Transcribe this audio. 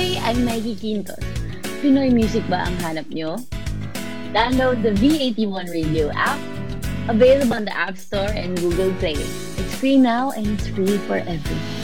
Hi, I'm Maggie Quintos. Pinoy music ba ang hanap nyo? Download the V81 Radio app, available on the App Store and Google Play. It's free now and it's free forever.